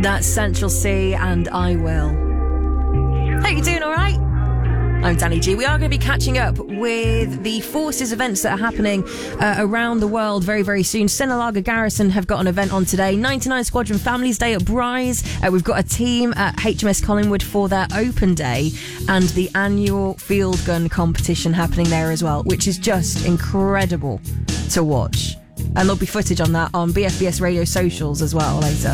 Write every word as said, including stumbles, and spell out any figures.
That's Central C and I Will. Hope you're doing all right. I'm Danny G. We are going to be catching up with the Forces events that are happening uh, around the world very, very soon. Sinalaga Garrison have got an event on today. ninety-nine Squadron Families Day at Bryce. Uh, we've got a team at H M S Collingwood for their open day and the annual field gun competition happening there as well, which is just incredible to watch. And there'll be footage on that on B F B S Radio socials as well later.